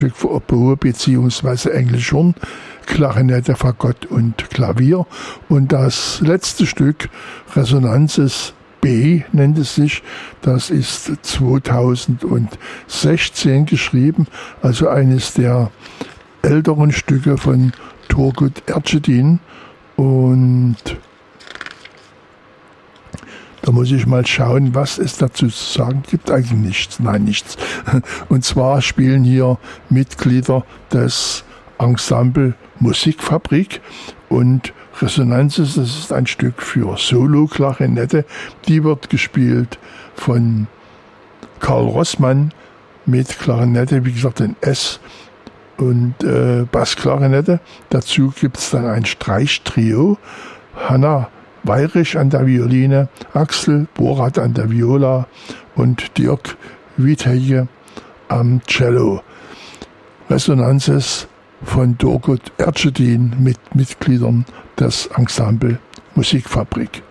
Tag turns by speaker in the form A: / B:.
A: für Oboe bzw. Englischhorn, Klarinette, Fagott und Klavier. Und das letzte Stück, Resonances B nennt es sich, das ist 2016 geschrieben, also eines der älteren Stücke von Turgut Erçetin. Und da muss ich mal schauen, was es dazu zu sagen gibt. Eigentlich nichts, nein, nichts. Und zwar spielen hier Mitglieder des Ensemble Musikfabrik und Resonances, das ist ein Stück für Solo-Klarinette. Die wird gespielt von Karl Rossmann mit Klarinette, wie gesagt, in S und Bassklarinette. Dazu gibt es dann ein Streichtrio. Hanna Weyrich an der Violine, Axel Borat an der Viola und Dirk Witthege am Cello. Resonances von Turgut Erçetin mit Mitgliedern des Ensemble Musikfabrik.